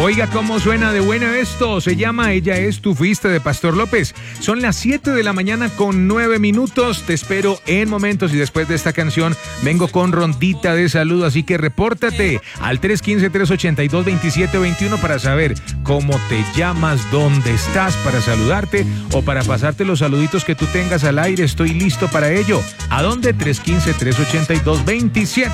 Oiga cómo suena de buena esto. Se llama Ella es, tú fuiste, de Pastor López. Son las 7 de la mañana con 9 minutos. Te espero en momentos y después de esta canción vengo con rondita de saludo. Así que repórtate al 315-382-2721 para saber cómo te llamas, dónde estás, para saludarte o para pasarte los saluditos que tú tengas al aire. Estoy listo para ello. ¿A dónde? 315-382-2721.